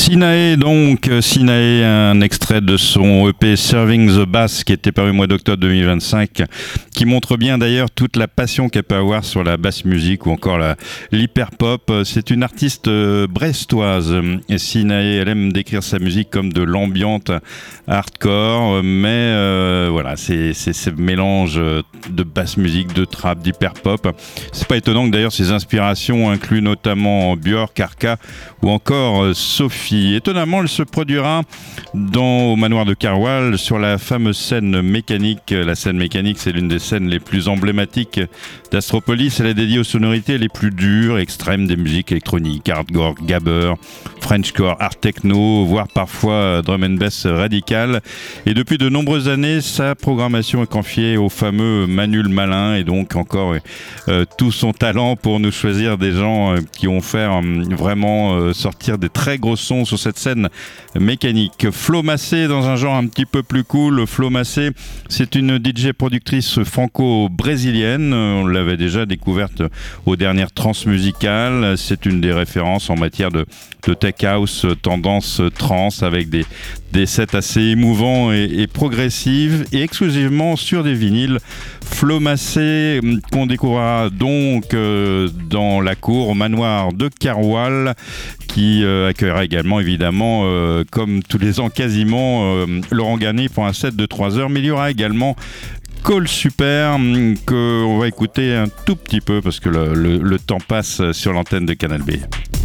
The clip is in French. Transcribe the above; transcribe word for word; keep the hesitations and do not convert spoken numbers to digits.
Sinaé, donc, Sinaé, un extrait de son E P Serving the Bass qui était paru au mois d'octobre deux mille vingt-cinq, qui montre bien d'ailleurs toute la passion qu'elle peut avoir sur la basse musique ou encore la, l'hyper-pop. C'est une artiste brestoise. Et Sinaé, elle aime décrire sa musique comme de l'ambiante hardcore, mais euh, voilà, c'est, c'est ce mélange de basse musique, de trap, d'hyper-pop. C'est pas étonnant que d'ailleurs ses inspirations incluent notamment Björk, Arca ou encore Sophie. Étonnamment, elle se produira dans, au manoir de Carwal sur la fameuse scène mécanique. La scène mécanique, c'est l'une des scènes les plus emblématiques d'Astropolis. Elle est dédiée aux sonorités les plus dures, extrêmes des musiques électroniques, hardcore, gabber, frenchcore, art techno, voire parfois drum and bass radical. Et depuis de nombreuses années, sa programmation est confiée au fameux Manu le Malin, et donc encore euh, tout son talent pour nous choisir des gens euh, qui vont faire euh, vraiment euh, sortir des très gros sons sur cette scène mécanique. Flo Massé, dans un genre un petit peu plus cool. Flo Massé, c'est une D J productrice franco-brésilienne. On l'avait déjà découverte aux dernières transmusicales. C'est une des références en matière de, de tech house, tendance trance, avec des, des sets assez émouvants et, et progressifs, et exclusivement sur des vinyles. Flo Massé, qu'on découvrira donc euh, dans la cour au manoir de Carwal, qui euh, accueillera également évidemment euh, comme tous les ans quasiment euh, Laurent Garnier pour un set de trois heures, mais il y aura également Call Super qu'on va écouter un tout petit peu parce que le, le, le temps passe sur l'antenne de Canal B.